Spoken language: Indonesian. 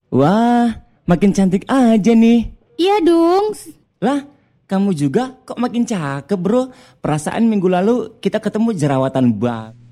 Wah, makin cantik aja nih. Iya dong. Lah, kamu juga kok makin cakep bro. Perasaan minggu lalu kita ketemu jerawatan bang.